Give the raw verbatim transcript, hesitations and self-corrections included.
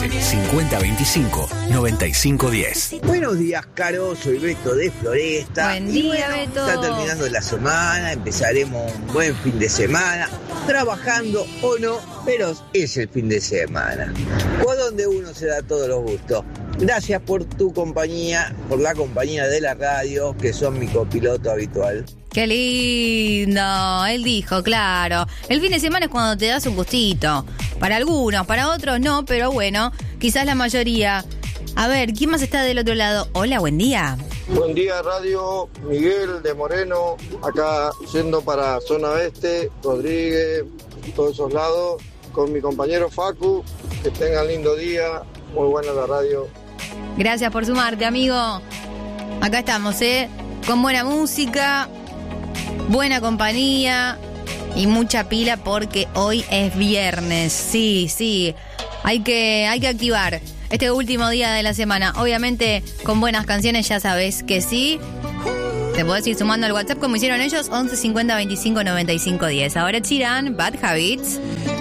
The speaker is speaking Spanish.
cincuenta veinticinco noventa y cinco diez. Buenos días, Caro, soy Beto de Floresta. Buen Y día, bueno, Beto. está terminando la semana, empezaremos un buen fin de semana, trabajando o no, pero es el fin de semana, o donde uno se da todos los gustos. Gracias por tu compañía, por la compañía de la radio, que son mi copiloto habitual. Qué lindo, él dijo, claro. El fin de semana es cuando te das un gustito. Para algunos, para otros no, pero bueno, quizás la mayoría. A ver, ¿quién más está del otro lado? Hola, buen día. Buen día, radio. Miguel de Moreno, acá yendo para zona oeste, Rodríguez, todos esos lados, con mi compañero Facu. Que tengan lindo día, muy buena la radio. Gracias por sumarte, amigo. Acá estamos, ¿eh? Con buena música, buena compañía y mucha pila porque hoy es viernes. Sí, sí, hay que, hay que activar este último día de la semana. Obviamente con buenas canciones, ya sabes que sí. Te podés ir sumando al WhatsApp como hicieron ellos, once cincuenta veinticinco noventa y cinco diez. Ahora Chirán, Bad Habits.